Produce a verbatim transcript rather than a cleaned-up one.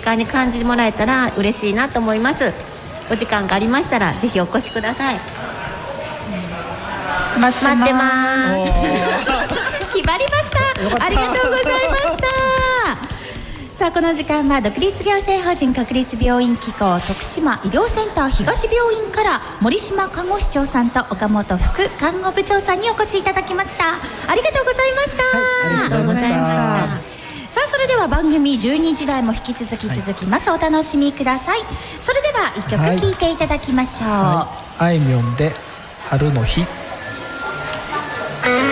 間に感じてもらえたら嬉しいなと思います。お時間がありましたらぜひお越しください。 待って待ってまますす決まりました。ありがとうございました。さあこの時間は独立行政法人国立病院機構徳島医療センター東病院から森島看護師長さんと岡本副看護部長さんにお越しいただきました。ありがとうございました。 はい、ありがとうございました。 さあそれでは番組じゅうにじ台も引き続き続きます、はい、お楽しみください。それではいっきょく聴いていただきましょう。 はいはい、あいみょんで春の日。